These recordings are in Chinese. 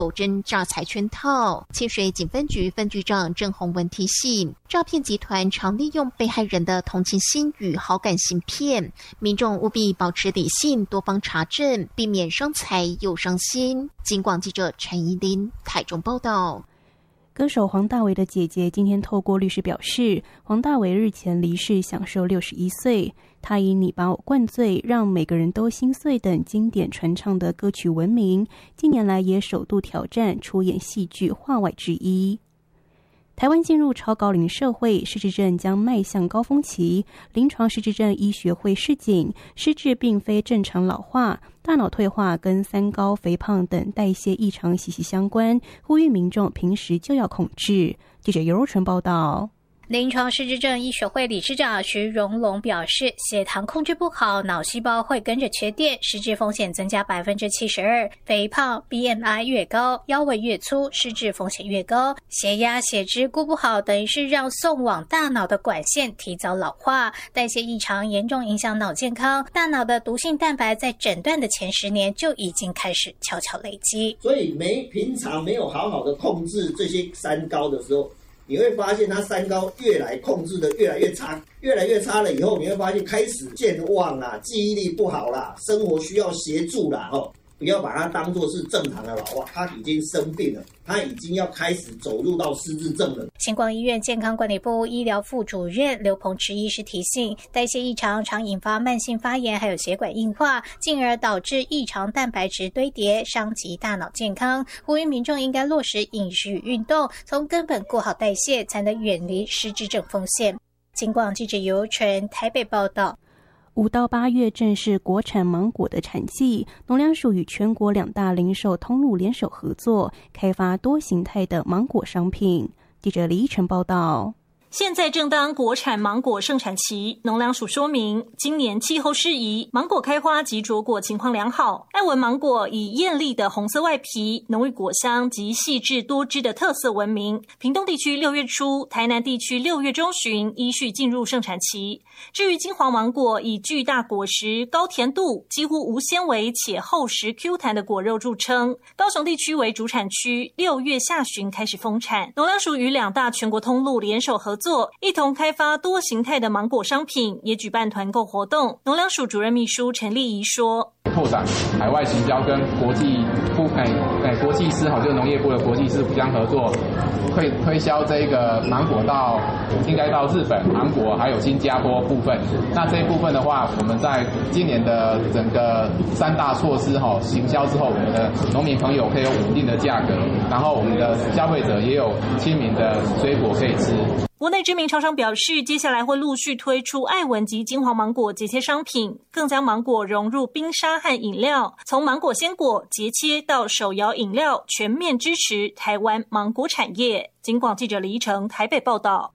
真诈财圈套。清水警分局分局长郑宏文提醒，诈骗集团常利用被害人的同情心与好感行骗，民众务必保持理性，多方查证，避免伤财又伤心。警广记者陈怡琳台中报道。 歌手黄大炜的姐姐今天透过律师表示，黄大炜日前离世，享受61岁。他以你把我灌醉，让每个人都心碎等经典传唱的歌曲闻名，近年来也首度挑战出演戏剧话外之一。台湾进入超高龄社会，失智症将迈向高峰期。临床失智症医学会示警，失智并非正常老化，大脑退化跟三高、肥胖等代谢异常息息相关，呼吁民众平时就要控制。记者尤若纯报道。 临床失智症医学会理事长徐荣龙表示，血糖控制不好，脑细胞会跟着缺电，失智风险增加 72%， 肥胖 BMI 越高，腰围越粗，失智风险越高，血压血脂顾不好，等于是让送往大脑的管线提早老化，代谢异常严重影响脑健康，大脑的毒性蛋白在诊断的前10年就已经开始悄悄累积。 所以平常没有好好的控制这些三高的时候，你会发现它三高控制的越来越差，越来越差了以后，你会发现开始健忘啦，记忆力不好啦，生活需要协助啦，不要把它当作是正常的老化，他已经生病了，他已经要开始走入到失智症了。 星光医院健康管理部医疗副主任刘鹏池医师提醒，代谢异常常引发慢性发炎，还有血管硬化，进而导致异常蛋白质堆叠，伤及大脑健康。呼吁民众应该落实饮食与运动，从根本顾好代谢，才能远离失智症风险。金广记者尤纯台北报道。 5到8月正是国产芒果的产季，农粮署与全国2大零售通路联手合作，开发多形态的芒果商品。记者李依晨报道。 现在正当国产芒果盛产期，农粮署说明，今年气候适宜，芒果开花及着果情况良好。爱文芒果以艳丽的红色外皮、浓郁果香及细致多汁的特色闻名。屏东地区6月初，台南地区6月中旬依序进入盛产期。至于金黄芒果，以巨大果实、高甜度、几乎无纤维且厚实 Q 弹的果肉著称。高雄地区为主产区，6月下旬开始丰产。农粮署与2大全国通路联手合作，一同开发多形态的芒果商品，也举办团购活动。农粮署主任秘书陈丽仪说， 拓展海外行销跟国际司就是农业部的国际司互相合作，会推销这个芒果应该到日本、韩国还有新加坡部分。那这一部分的话，我们在今年的整个3大措施行销之后，我们的农民朋友可以有稳定的价格，然后我们的消费者也有亲民的水果可以吃。 国内知名超商表示，接下来会陆续推出爱文及金黄芒果节切商品，更将芒果融入冰沙和饮料，从芒果鲜果节切到手摇饮料，全面支持台湾芒果产业。警广记者李依晨台北报道。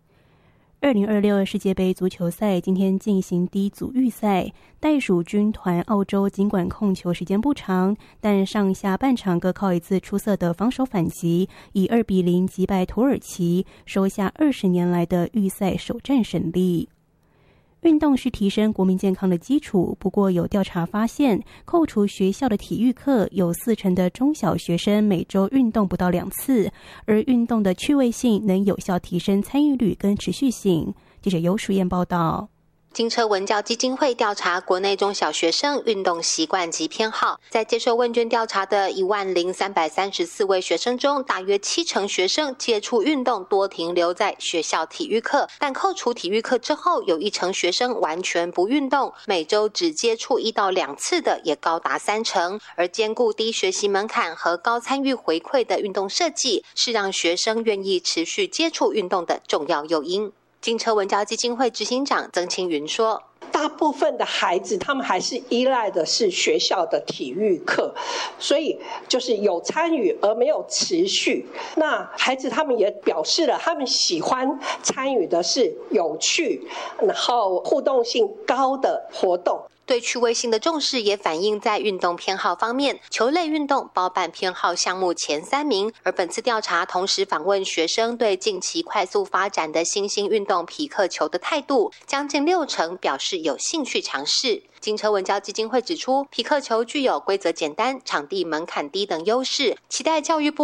2026世界杯足球赛今天进行第一组预赛，袋鼠军团澳洲尽管控球时间不长，但上下半场各靠一次出色的防守反击，以2-0击败土耳其，收下20年来的预赛首战胜利。运动是提升国民健康的基础，不过有调查发现，扣除学校的体育课，有40%的中小学生每周运动不到2次，而运动的趣味性能有效提升参与率跟持续性。记者尤淑燕报道。 金车文教基金会调查国内中小学生运动习惯及偏好，在接受问卷调查的10334位学生中，大约70%学生接触运动多停留在学校体育课，但扣除体育课之后，有1成学生完全不运动，每周只接触1到2次的也高达30%。而兼顾低学习门槛和高参与回馈的运动设计，是让学生愿意持续接触运动的重要诱因。金车文教基金会执行长曾清云说， 大部分的孩子他们还是依赖的是学校的体育课，所以就是有参与而没有持续。那孩子他们也表示了他们喜欢参与的是有趣然后互动性高的活动。 对趣味性的重视也反映在运动偏好方面，球类运动包办偏好项目前3名，而本次调查同时访问学生对近期快速发展的新兴运动匹克球的态度，将近60%表示有兴趣尝试。金车文教基金会指出，匹克球具有规则简单、场地门槛低等优势，期待教育部